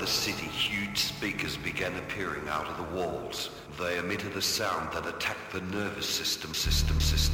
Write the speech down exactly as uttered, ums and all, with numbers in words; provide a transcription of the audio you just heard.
the city, huge speakers began appearing out of the walls. They emitted a sound that attacked the nervous system, system, system.